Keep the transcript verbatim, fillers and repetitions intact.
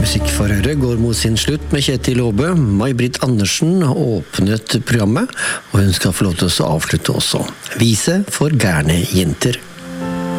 Musikkforhøret går mot sin slutt med Kjetil Aabø. May-Britt Andersen åpnet programmet, og hun skal få lov til å avslutte også. Vise for gærne jenter.